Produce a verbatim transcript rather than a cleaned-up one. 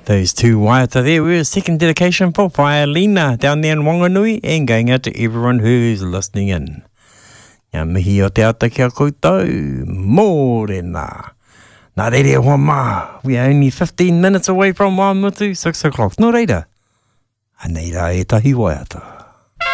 Those two waiata there were a second dedication for Whaelina down there in Wanganui, and going out to everyone who's listening in. Ngā mihi o te ata kia koutou, mōrena. Nā reire hoa mā, we are only fifteen minutes away from Waimutu, six o'clock. Nō reira, anei rā e tahi waiata.